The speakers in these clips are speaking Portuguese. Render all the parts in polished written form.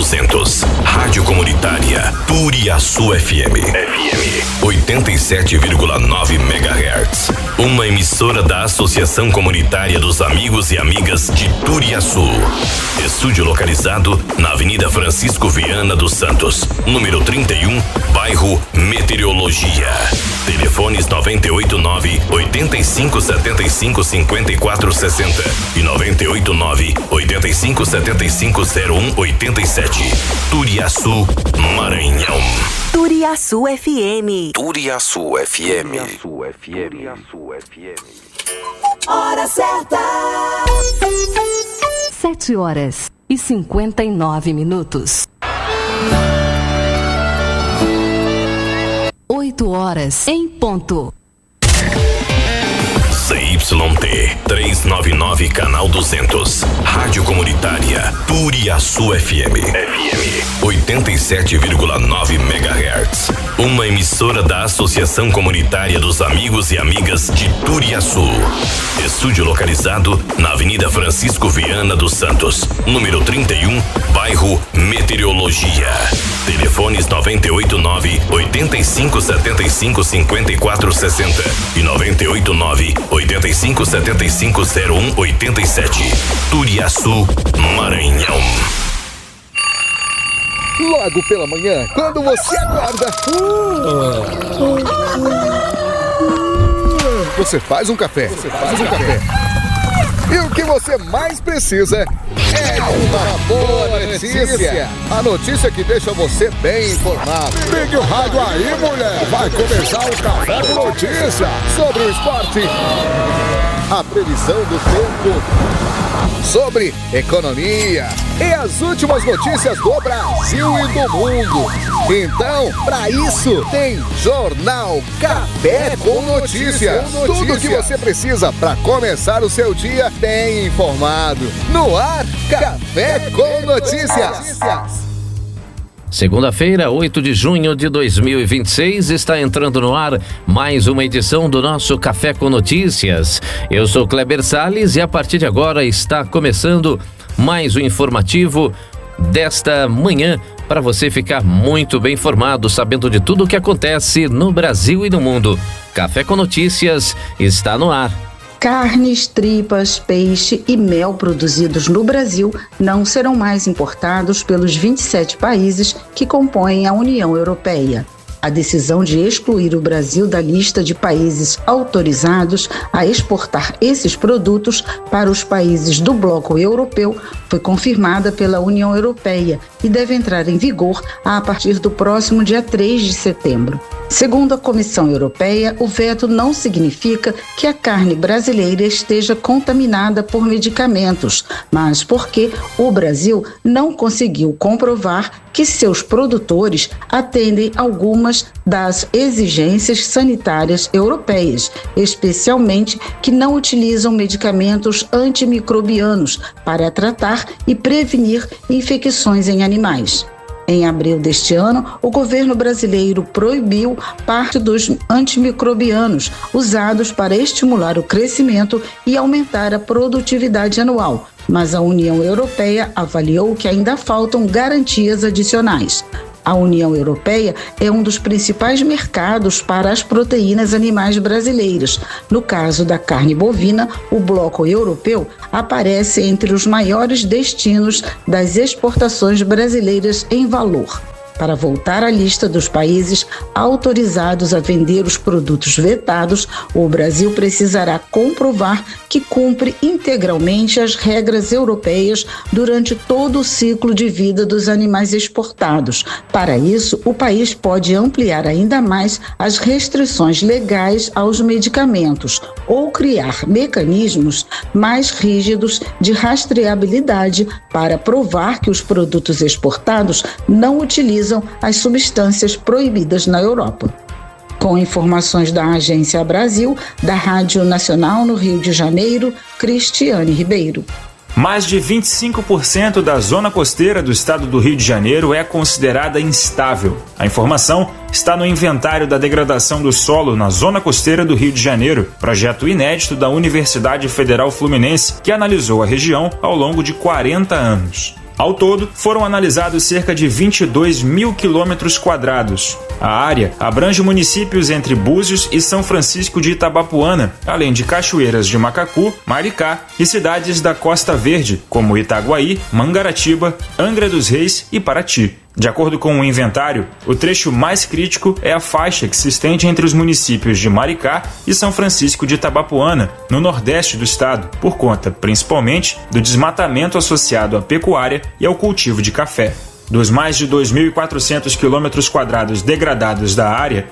200. Rádio Comunitária Turiaçu FM. 87,9 MHz. Uma emissora da Associação Comunitária dos Amigos e Amigas de Turiaçu. Estúdio localizado na Avenida Francisco Viana dos Santos, número 31, bairro Meteorologia. Telefones 989-8575-5460 e 989-8575-0187. Turiaçu, Maranhão. Turiaçu FM. Turiaçu FM. Hora certa. 7h59. 8h em ponto. ZYT 399, canal 200. Rádio Comunitária Turiaçu FM. 87,9 MHz. Uma emissora da Associação Comunitária dos Amigos e Amigas de Turiaçu. Estúdio localizado na Avenida Francisco Viana dos Santos, número 31, bairro Meteorologia. Telefones 989-8575-5460 e 989-8575-0187. Turiaçu, Maranhão. Logo pela manhã, quando você acorda, você faz um café. E o que você mais precisa é uma boa notícia. A notícia que deixa você bem informado. Ligue o rádio aí, mulher. Vai começar o Café com Notícia sobre o esporte, a previsão do tempo, sobre economia e as últimas notícias do Brasil e do mundo. Então, para isso, tem Jornal Café com Notícias. Tudo que você precisa para começar o seu dia bem informado. No ar, Café com Notícias. Segunda-feira, 8 de junho de 2026, está entrando no ar mais uma edição do nosso Café com Notícias. Eu sou Kleber Salles e a partir de agora está começando mais um informativo desta manhã para você ficar muito bem informado, sabendo de tudo o que acontece no Brasil e no mundo. Café com Notícias está no ar. Carnes, tripas, peixe e mel produzidos no Brasil não serão mais importados pelos 27 países que compõem a União Europeia. A decisão de excluir o Brasil da lista de países autorizados a exportar esses produtos para os países do bloco europeu foi confirmada pela União Europeia e deve entrar em vigor a partir do próximo dia 3 de setembro. Segundo a Comissão Europeia, o veto não significa que a carne brasileira esteja contaminada por medicamentos, mas porque o Brasil não conseguiu comprovar que seus produtores atendem algumas das exigências sanitárias europeias, especialmente que não utilizam medicamentos antimicrobianos para tratar e prevenir infecções em animais. Em abril deste ano, o governo brasileiro proibiu parte dos antimicrobianos usados para estimular o crescimento e aumentar a produtividade anual, mas a União Europeia avaliou que ainda faltam garantias adicionais. A União Europeia é um dos principais mercados para as proteínas animais brasileiras. No caso da carne bovina, o bloco europeu aparece entre os maiores destinos das exportações brasileiras em valor. Para voltar à lista dos países autorizados a vender os produtos vetados, o Brasil precisará comprovar que cumpre integralmente as regras europeias durante todo o ciclo de vida dos animais exportados. Para isso, o país pode ampliar ainda mais as restrições legais aos medicamentos ou criar mecanismos mais rígidos de rastreabilidade para provar que os produtos exportados não utilizam as substâncias proibidas na Europa. Com informações da Agência Brasil, da Rádio Nacional no Rio de Janeiro, Cristiane Ribeiro. Mais de 25% da zona costeira do estado do Rio de Janeiro é considerada instável. A informação está no Inventário da Degradação do Solo na zona costeira do Rio de Janeiro, projeto inédito da Universidade Federal Fluminense, que analisou a região ao longo de 40 anos. Ao todo, foram analisados cerca de 22 mil quilômetros quadrados. A área abrange municípios entre Búzios e São Francisco de Itabapuana, além de Cachoeiras de Macacu, Maricá e cidades da Costa Verde, como Itaguaí, Mangaratiba, Angra dos Reis e Paraty. De acordo com o inventário, o trecho mais crítico é a faixa que se estende entre os municípios de Maricá e São Francisco de Itabapuana, no nordeste do estado, por conta, principalmente, do desmatamento associado à pecuária e ao cultivo de café. Dos mais de 2.400 quilômetros quadrados degradados da área,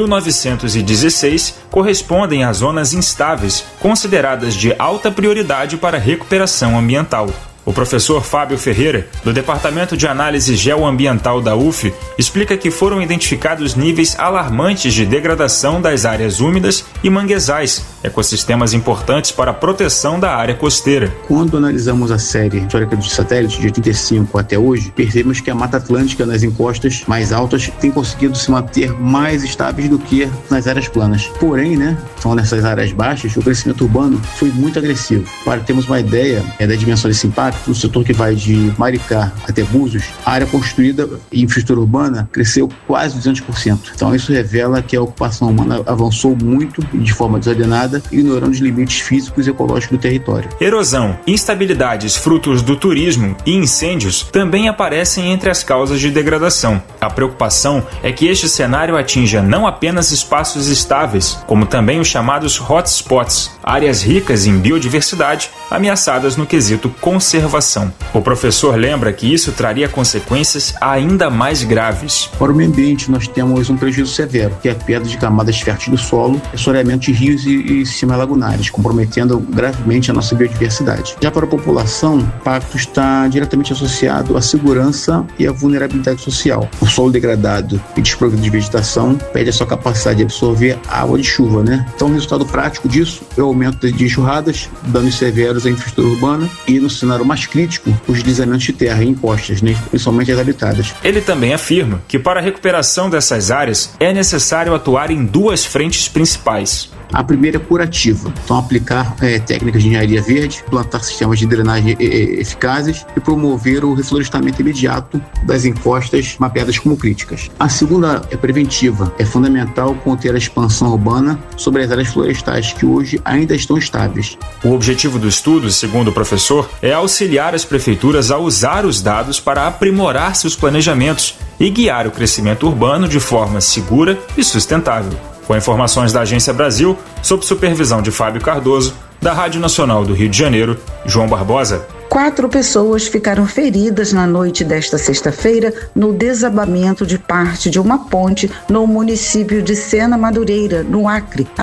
1.916 correspondem a zonas instáveis, consideradas de alta prioridade para recuperação ambiental. O professor Fábio Ferreira, do Departamento de Análise Geoambiental da UF, explica que foram identificados níveis alarmantes de degradação das áreas úmidas e manguezais, ecossistemas importantes para a proteção da área costeira. Quando analisamos a série histórica dos satélites de 85 até hoje, percebemos que a Mata Atlântica nas encostas mais altas tem conseguido se manter mais estáveis do que nas áreas planas. Porém, são nessas áreas baixas, o crescimento urbano foi muito agressivo. Para termos uma ideia da dimensão desse impacto, no setor que vai de Maricá até Búzios, a área construída em infraestrutura urbana cresceu quase 200%. Então isso revela que a ocupação humana avançou muito e de forma desordenada, ignorando os limites físicos e ecológicos do território. Erosão, instabilidades frutos do turismo e incêndios também aparecem entre as causas de degradação. A preocupação é que este cenário atinja não apenas espaços estáveis, como também os chamados hotspots, áreas ricas em biodiversidade, ameaçadas no quesito conservação. O professor lembra que isso traria consequências ainda mais graves. Para o meio ambiente, nós temos um prejuízo severo, que é a perda de camadas férteis do solo, assoreamento de rios e sistemas lagunares, comprometendo gravemente a nossa biodiversidade. Já para a população, o impacto está diretamente associado à segurança e à vulnerabilidade social. O solo degradado e desprovido de vegetação perde a sua capacidade de absorver a água de chuva, Então, o resultado prático disso é o aumento de enxurradas, danos severos à infraestrutura urbana e, no cenário mais crítico, os deslizamentos de terra em encostas, principalmente as habitadas. Ele também afirma que para a recuperação dessas áreas é necessário atuar em duas frentes principais. A primeira é curativa, então aplicar técnicas de engenharia verde, plantar sistemas de drenagem eficazes e promover o reflorestamento imediato das encostas mapeadas como críticas. A segunda é preventiva, é fundamental conter a expansão urbana sobre as áreas florestais que hoje ainda estão estáveis. O objetivo do estudo, segundo o professor, é auxiliar as prefeituras a usar os dados para aprimorar seus planejamentos e guiar o crescimento urbano de forma segura e sustentável. Com informações da Agência Brasil, sob supervisão de Fábio Cardoso, da Rádio Nacional do Rio de Janeiro, João Barbosa. 4 pessoas ficaram feridas na noite desta sexta-feira no desabamento de parte de uma ponte no município de Sena Madureira, no Acre, a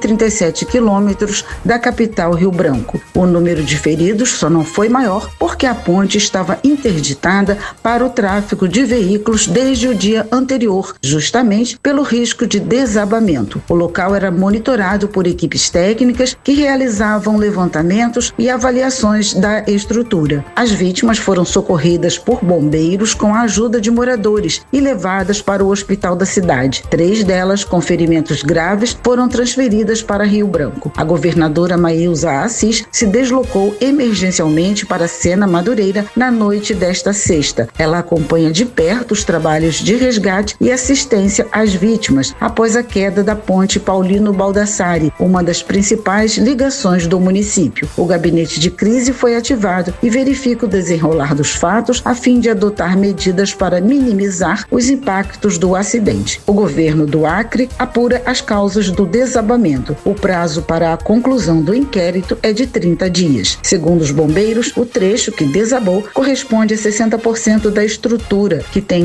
137 quilômetros da capital Rio Branco. O número de feridos só não foi maior porque a ponte estava interditada para o tráfego de veículos desde o dia anterior, justamente pelo risco de desabamento. O local era monitorado por equipes técnicas que realizavam levantamentos e avaliações da estrutura. As vítimas foram socorridas por bombeiros com a ajuda de moradores e levadas para o hospital da cidade. 3 delas, com ferimentos graves, foram transferidas para Rio Branco. A governadora Maílza Assis se deslocou emergencialmente para Sena Madureira na noite desta sexta. Ela acompanha de perto os trabalhos de resgate e assistência às vítimas após a queda da ponte Paulino Baldassari, uma das principais ligações do município. O gabinete de crise foi ativado e verifica o desenrolar dos fatos a fim de adotar medidas para minimizar os impactos do acidente. O governo do Acre apura as causas do desabamento. O prazo para a conclusão do inquérito é de 30 dias. Segundo os bombeiros, o trecho que desabou corresponde a 60% da estrutura, que tem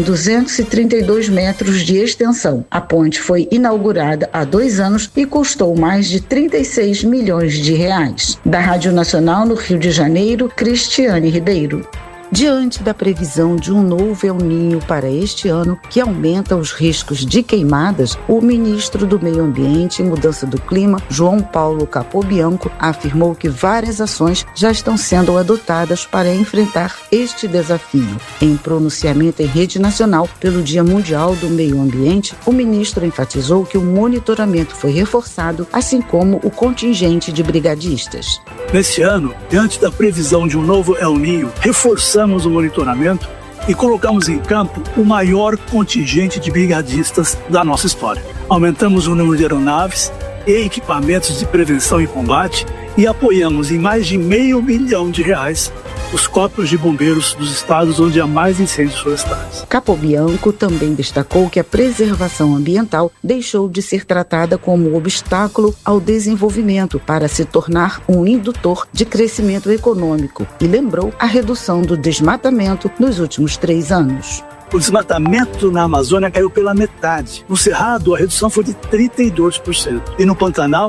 232 metros de extensão. A ponte foi inaugurada há 2 anos e custou mais de 36 milhões de reais. Da Rádio Nacional no Rio de Janeiro, Cristiane Ribeiro. Diante da previsão de um novo El Niño para este ano, que aumenta os riscos de queimadas, o ministro do Meio Ambiente e Mudança do Clima, João Paulo Capobianco, afirmou que várias ações já estão sendo adotadas para enfrentar este desafio. Em pronunciamento em rede nacional pelo Dia Mundial do Meio Ambiente, o ministro enfatizou que o monitoramento foi reforçado, assim como o contingente de brigadistas. Neste ano, diante da previsão de um novo El Niño, reforçamos reforçamos o monitoramento e colocamos em campo o maior contingente de brigadistas da nossa história. Aumentamos o número de aeronaves e equipamentos de prevenção e combate e apoiamos em mais de R$500 milhão os corpos de bombeiros dos estados onde há mais incêndios florestais. Capobianco também destacou que a preservação ambiental deixou de ser tratada como obstáculo ao desenvolvimento para se tornar um indutor de crescimento econômico e lembrou a redução do desmatamento nos últimos 3 anos. O desmatamento na Amazônia caiu pela metade. No Cerrado, a redução foi de 32% e no Pantanal,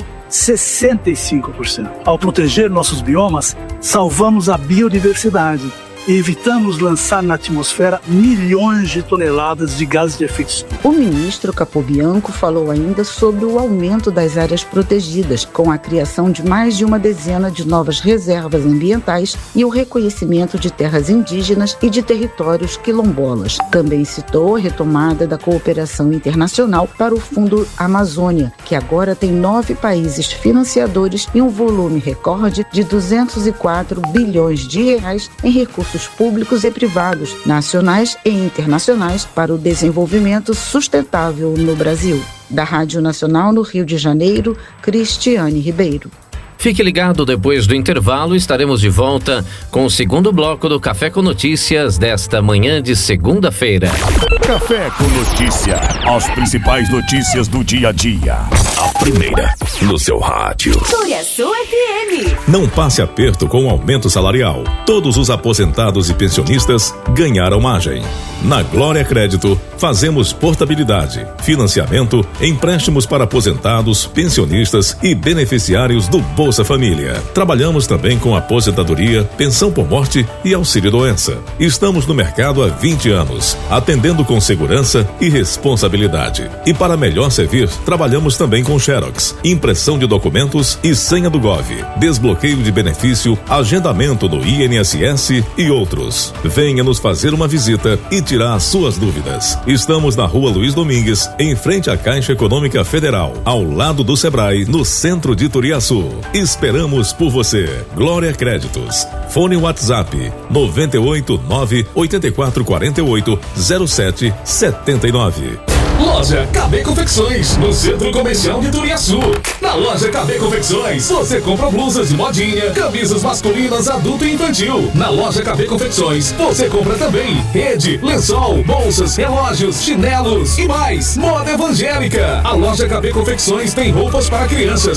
65%. Ao proteger nossos biomas, salvamos a biodiversidade e evitamos lançar na atmosfera milhões de toneladas de gases de efeito estufa. O ministro Capobianco falou ainda sobre o aumento das áreas protegidas, com a criação de mais de uma dezena de novas reservas ambientais e o reconhecimento de terras indígenas e de territórios quilombolas. Também citou a retomada da cooperação internacional para o Fundo Amazônia, que agora tem 9 países financiadores e um volume recorde de R$204 bilhões em recursos públicos e privados, nacionais e internacionais, para o desenvolvimento sustentável no Brasil. Da Rádio Nacional no Rio de Janeiro, Cristiane Ribeiro. Fique ligado, depois do intervalo estaremos de volta com o segundo bloco do Café com Notícias desta manhã de segunda-feira. Café com Notícia, as principais notícias do dia a dia. A primeira no seu rádio. Turiaçu FM. Não passe aperto com o aumento salarial. Todos os aposentados e pensionistas ganharam margem. Na Glória Crédito, fazemos portabilidade, financiamento, empréstimos para aposentados, pensionistas e beneficiários do Bolsa Família. Trabalhamos também com aposentadoria, pensão por morte e auxílio-doença. Estamos no mercado há 20 anos, atendendo com segurança e responsabilidade. E para melhor servir, trabalhamos também com Xerox, impressão de documentos e senha do Gov, desbloqueio de benefício, agendamento do INSS e outros. Venha nos fazer uma visita e tirar as suas dúvidas. Estamos na Rua Luiz Domingues, em frente à Caixa Econômica Federal, ao lado do Sebrae, no centro de Turiaçu. Esperamos por você. Glória Créditos. Fone WhatsApp 988-9448-0779. Loja KB Confecções, no Centro Comercial de Turiaçu. Na loja KB Confecções, você compra blusas de modinha, camisas masculinas, adulto e infantil. Na loja KB Confecções, você compra também rede, lençol, bolsas, relógios, chinelos e mais. Moda evangélica. A loja KB Confecções tem roupas para crianças,